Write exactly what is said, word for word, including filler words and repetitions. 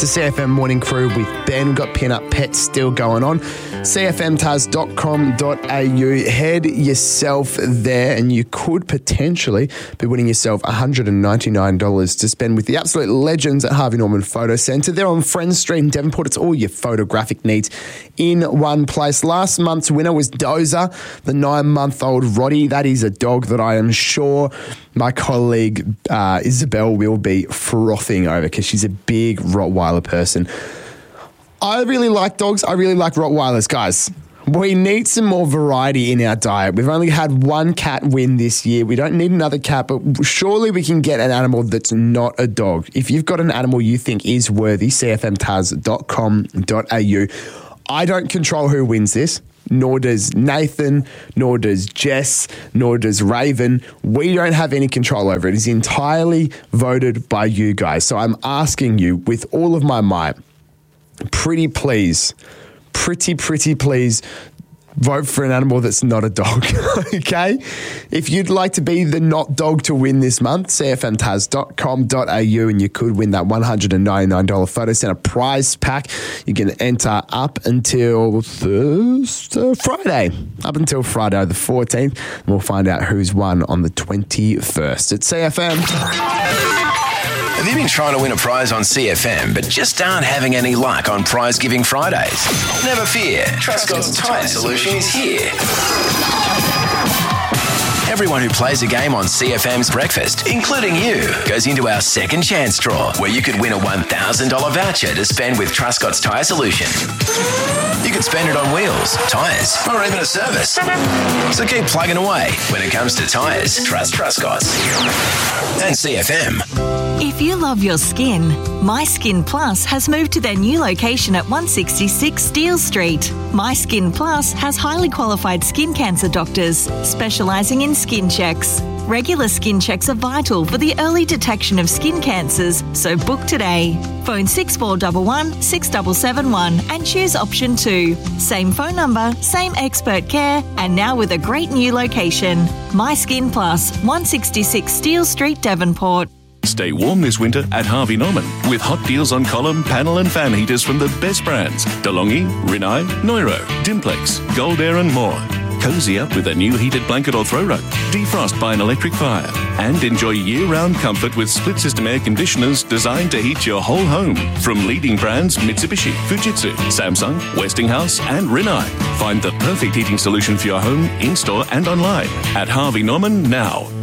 to C F M Morning Crew with Ben. We've got Pin Up Pets still going on. C F M taz dot com dot a u. Head yourself there and you could potentially be winning yourself one hundred ninety-nine dollars to spend with the absolute legends at Harvey Norman Photo Centre. They're on Friends Street in Devonport. It's all your photographic needs in one place. Last month's winner was Dozer, the nine-month-old Roddy. That is a dog that I am sure my colleague uh, Isabel will be frothing over because she's a big Rottweiler person. I really like dogs. I really like Rottweilers, guys. We need some more variety in our diet. We've only had one cat win this year. We don't need another cat, but surely we can get an animal that's not a dog. If you've got an animal you think is worthy, C F M taz dot com dot a u. I don't control who wins this, nor does Nathan, nor does Jess, nor does Raven. We don't have any control over it. It's entirely voted by you guys. So I'm asking you with all of my might, pretty please, pretty, pretty please vote for an animal that's not a dog, okay? If you'd like to be the not dog to win this month, C F M taz dot com dot a u, and you could win that one hundred ninety-nine dollars Photo Centre prize pack. You can enter up until Thursday, Friday, up until Friday the fourteenth, and we'll find out who's won on the twenty-first. It's C F M. Have you been trying to win a prize on C F M but just aren't having any luck on Prize Giving Fridays? Never fear, Truscott's Tyre Solution is here. Everyone who plays a game on C F M's Breakfast, including you, goes into our second chance draw where you could win a one thousand dollars voucher to spend with Truscott's Tyre Solution. You could spend it on wheels, tyres, or even a service. So keep plugging away. When it comes to tyres, trust Truscott's. And C F M. If you love your skin, My Skin Plus has moved to their new location at one sixty-six Steele Street. My Skin Plus has highly qualified skin cancer doctors specialising in skin checks. Regular skin checks are vital for the early detection of skin cancers, so book today. Phone six four one one, six seven seven one and choose option two. Same phone number, same expert care, and now with a great new location. My Skin Plus, one sixty-six Steele Street, Devonport. Stay warm this winter at Harvey Norman with hot deals on column, panel and fan heaters from the best brands. DeLonghi, Rinnai, Neuro, Dimplex, Gold Air and more. Cozy up with a new heated blanket or throw rug. Defrost by an electric fire. And enjoy year-round comfort with split-system air conditioners designed to heat your whole home. From leading brands Mitsubishi, Fujitsu, Samsung, Westinghouse and Rinnai. Find the perfect heating solution for your home in-store and online at Harvey Norman now.